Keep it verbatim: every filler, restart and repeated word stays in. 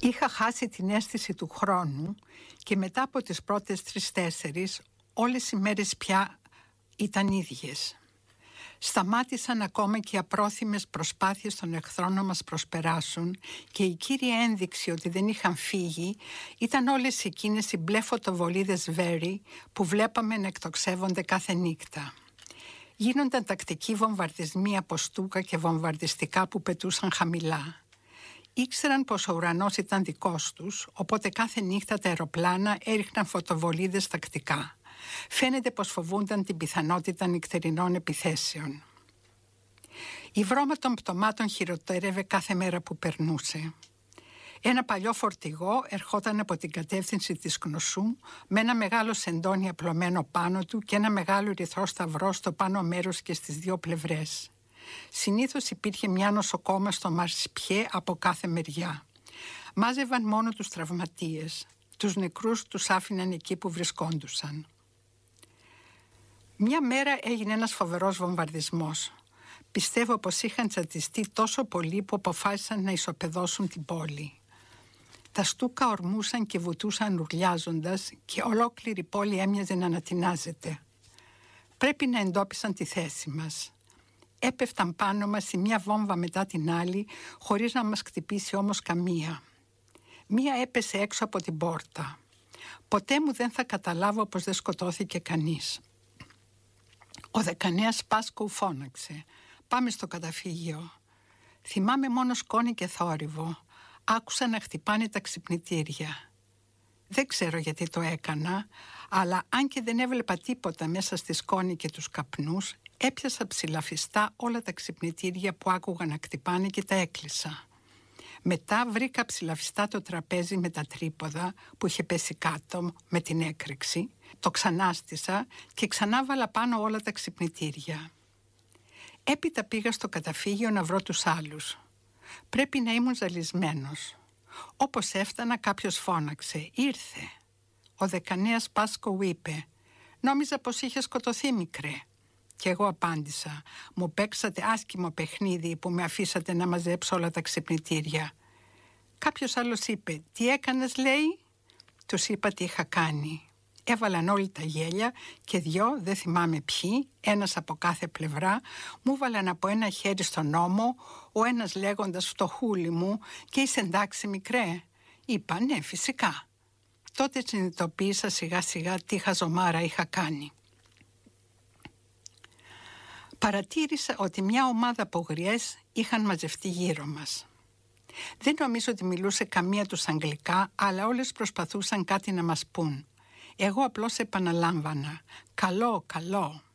Είχα χάσει την αίσθηση του χρόνου και μετά από τις πρώτες τρεις-τέσσερις όλες οι μέρες πια ήταν ίδιες. Σταμάτησαν ακόμα και οι απρόθυμες προσπάθειες των εχθρών να μας προσπεράσουν και η κύρια ένδειξη ότι δεν είχαν φύγει ήταν όλες εκείνες οι μπλε φωτοβολίδες Βέρι που βλέπαμε να εκτοξεύονται κάθε νύχτα. Γίνονταν τακτικοί βομβαρδισμοί από στούκα και βομβαρδιστικά που πετούσαν χαμηλά. Ήξεραν πως ο ουρανός ήταν δικός τους, οπότε κάθε νύχτα τα αεροπλάνα έριχναν φωτοβολίδες τακτικά. Φαίνεται πως φοβούνταν την πιθανότητα νυχτερινών επιθέσεων. Η βρώμα των πτωμάτων χειροτέρευε κάθε μέρα που περνούσε. Ένα παλιό φορτηγό ερχόταν από την κατεύθυνση της Κνωσού με ένα μεγάλο σεντόνι απλωμένο πάνω του και ένα μεγάλο ερυθρό σταυρό στο πάνω μέρος και στις δύο πλευρές. Συνήθως υπήρχε μια νοσοκόμα στο Μαρσιπιέ από κάθε μεριά. Μάζευαν μόνο τους τραυματίες. Τους νεκρούς τους άφηναν εκεί που βρισκόντουσαν. Μια μέρα έγινε ένας φοβερός βομβαρδισμός. Πιστεύω πως είχαν τσατιστεί τόσο πολύ που αποφάσισαν να ισοπεδώσουν την πόλη. Τα στούκα ορμούσαν και βουτούσαν ουρλιάζοντας και ολόκληρη η πόλη έμοιαζε να ανατινάζεται. Πρέπει να εντόπισαν τη θέση μας. Έπεφταν πάνω μας η μια βόμβα μετά την άλλη, χωρίς να μας χτυπήσει όμως καμία. Μία έπεσε έξω από την πόρτα. Ποτέ μου δεν θα καταλάβω πως δεν σκοτώθηκε κανείς. Ο δεκανέας Πάσκου φώναξε. Πάμε στο καταφύγιο. Θυμάμαι μόνο σκόνη και θόρυβο. Άκουσα να χτυπάνε τα ξυπνητήρια. Δεν ξέρω γιατί το έκανα, αλλά αν και δεν έβλεπα τίποτα μέσα στη σκόνη και τους καπνούς, έπιασα ψηλαφιστά όλα τα ξυπνητήρια που άκουγα να χτυπάνε και τα έκλεισα. Μετά βρήκα ψηλαφιστά το τραπέζι με τα τρίποδα που είχε πέσει κάτω με την έκρηξη, το ξανάστησα και ξανά βάλα πάνω όλα τα ξυπνητήρια. Έπειτα πήγα στο καταφύγιο να βρω τους άλλους. Πρέπει να ήμουν ζαλισμένος. Όπως έφτανα κάποιος φώναξε «Ήρθε». Ο δεκανέας Πάσκο είπε «Νόμιζα πως είχε σκοτωθεί, μικρέ». Και εγώ απάντησα «Μου παίξατε άσχημο παιχνίδι που με αφήσατε να μαζέψω όλα τα ξυπνητήρια». Κάποιος άλλος είπε «Τι έκανες, λέει?» Τους είπα τι είχα κάνει. Έβαλαν όλοι τα γέλια και δυο, δεν θυμάμαι ποιοι, ένας από κάθε πλευρά, μου βάλαν από ένα χέρι στον ώμο, ο ένας λέγοντας «Φτωχούλη μου» και «Είσαι εντάξει, μικρέ?» Είπα «Ναι, φυσικά». Τότε συνειδητοποίησα σιγά σιγά τι χαζομάρα είχα κάνει. Παρατήρησα ότι μια ομάδα από γριές είχαν μαζευτεί γύρω μας. Δεν νομίζω ότι μιλούσε καμία τους αγγλικά, αλλά όλες προσπαθούσαν κάτι να μας πούν. Εγώ απλώς επαναλάμβανα «Καλό, καλό».